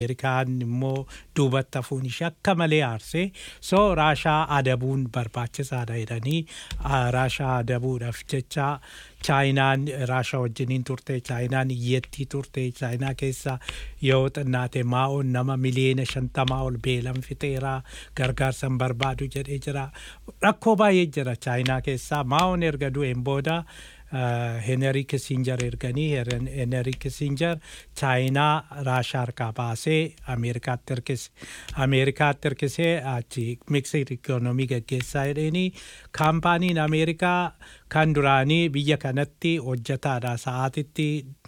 Amerikaan immoo duubatti hafuun ishee akka malee aarsee so Raashaa adabuun barbaachisaadha jedhanii Raashaa adabuudhaaf jecha Chaayinaan Raashaa wajjiniin turte Chaayinaan iyyattii turte Chaayinaa keessa yoo xinnaate maa'oon nama miliyoona 50 ol beelan fixeera gargaarsan barbaadu jedhee jira rakkoo baay'ee jira Chaayinaa keessa maa'oon erga du'een booda Henry Kissinger erganii Henry Kissinger Chaayinaa Raashaa harkaa baasee Ameerikaatti hirkisee achi mixed economy gaggeessaa jedhanii kaampaaniin Ameerikaa kan duraanii biyya kanatti hojjetaadha sa'aatitti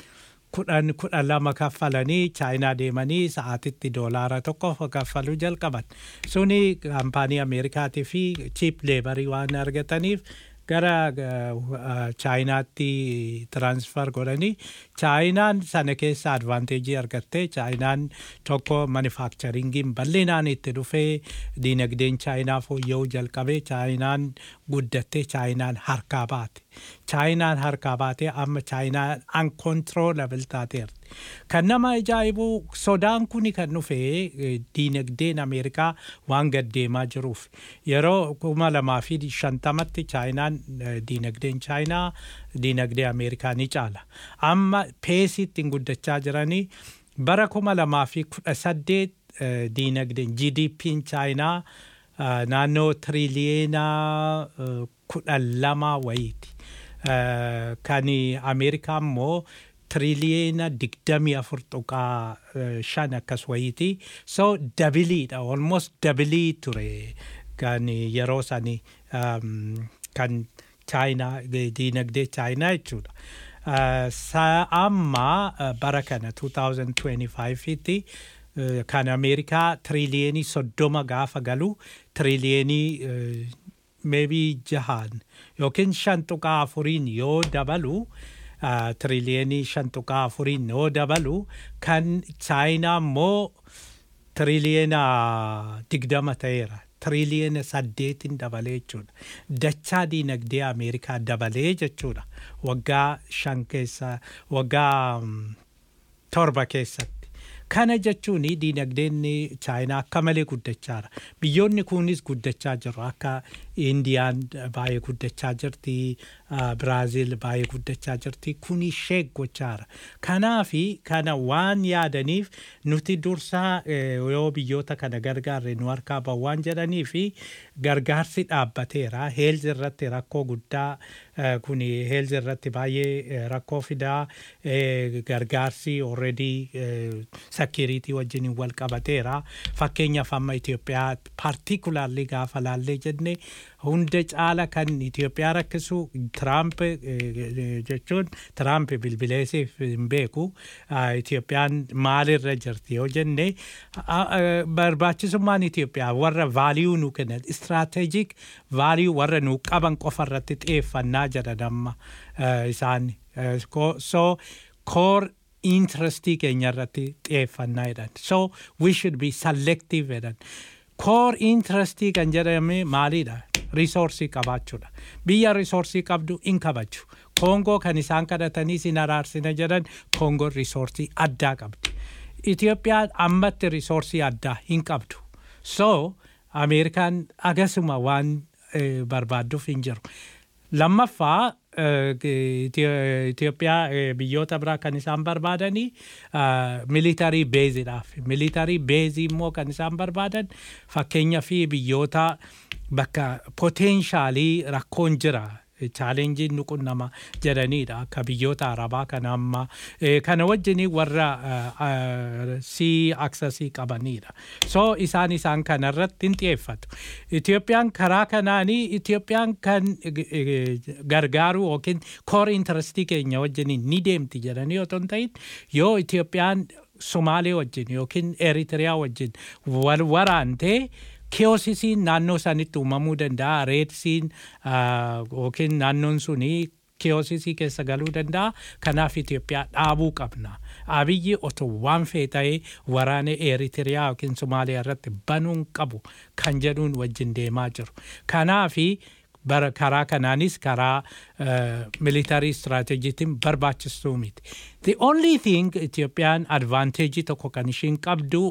12 kaffalanii Chaayinaa deemanii sa'aatitti $1 kaffaluu jalqaban suni kaampaanii Ameerikaatii fi cheap laborii waan argataniif gara Chaayinaatti transfer godhanii Chaayinaan sana keessa advantage argatte Chaayinaan tokko manufacturingin bal'inaan itti dhufee dinagdeen Chaayinaa fooyya'uu jalqabee Chaayinaan guddatte Chaayinaan harkaa baate amma Chaayinaan uncontrollable taateerti kan nama ajaa'ibu sodaan kuni kan dhufee dinagdeen Ameerikaa waan gaddeemaa jiruuf yeroo 2050tti Chaayinaan dinagdeen Chaayinaa dinagdee Ameerikaa ni caala amma peesitti guddachaa jiranii bara 2018 dinagdeen GDP'n Chaayinaa naannoo tiriliyeena 12 wayiiti kan Ameerikaa immoo tiriliyeena 24.5 akkas wayiiti so dabiliidha almost dabilii ture kan yeroo sani kan Chaayinaa dinagdee Chaayinaa jechuudha amma bara kana 2025tti kan Ameerikaa tiriliyenii 30 gaafa galu tiriliyenii maybe 6 yookiin 5.4 yoo dabalu tiriliyenii 5.4 yoo dabalu kan Chaayinaa immoo tiriliyeena 20 ta'eera tiriliyeena 8 dabalee jechuudha dachaa dinagdee Ameerikaa dabalee jechuudha waggaa 5 keessa waggaa 7 keessatti kana jechuun dinagdeen Chaayinaa akka malee guddachaara biyyoonni kunis guddachaa jiru akka Indiyaan baay'ee guddachaa jirti Biraazil baay'ee guddachaa jirti kuni ishee gochaara kanaafi kana waan yaadaniif nuti dursaa yoo biyyoota kana gargaarre nu harkaa bawaan jedhaniifi gargaarsi dhaabbateera heelzi irratti rakkoo guddaa kuni heelzi irratti baay'ee rakkoo fidaa gargaarsi already security wajjin wal qabateera fakkeenyaaf amma Itoophiyaa particularly gaafa laallee jenne hunda caala kan Itoophiyaa rakkisu Trump jechuun Trump bilbileesiif hin beeku Itoophiyaan maalirra jirti yoo jenne barbaachisummaan Itoophiyaa warra value nu kennan strategic value warra nu qaban qofa irratti xiyyeeffannaa jedhan amma isaan so core interest keenya irratti xiyyeeffannaa jedhan so we should be selective jedhan core interest kan jedhame maalidha resource qabaachuudha biyya resource qabdu in kabaju Kongo kan isaan kadhatanii sin araarsina jedhan Kongo resource addaa qabdi Itoophiyaan ammatti resource addaa hin qabdu so Ameerikaan agasuma waan barbaaduuf hin jiru lammaffaa Itoophiyaa biyyoota biraa kan isaan barbaadanii military base immoo kan isaan barbaadan fakkeenya fi biyyoota bakka potentially rakkoon jira challenge nuqunnama jedhaniidha akka biyyoota Arabaa kan amma kana wajjin warra sea access qabaniidha so isaan kana irratti xiyyeeffatu Itoophiyaan karaa kanaanii Itoophiyaan kan gargaaru yookiin core interest keenya wajjin ni deemti jedhanii otoo hin ta'in yoo Itoophiyaan Somaalee wajjin yookiin Eritiriyaa wajjin wal waraantee Kiyoosisiin naannoo sanitti uumamuu danda'a reedsiin yookiin naannoon suni kiyoosisii keessa galuu danda'a kanaaf Itoophiyaa dhaabuu qabna Abiyyi otoo waan fee ta'ee waraana Eritiriyaa yookiin Somaaliyaa irratti banuun qabu kan jedhuun wajjin deemaa jiru kanaafi bara karaa kanaanis karaa military strategiitiin barbaachistuu miti. The only thing Itoophiyaan advantage tokko kan ishiin qabdu